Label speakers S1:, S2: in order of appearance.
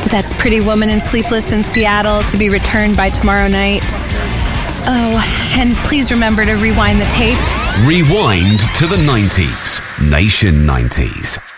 S1: That's Pretty Woman and Sleepless in Seattle, to be returned by tomorrow night. Oh, and please remember to rewind the tape.
S2: Rewind to the 90s. Nation 90s.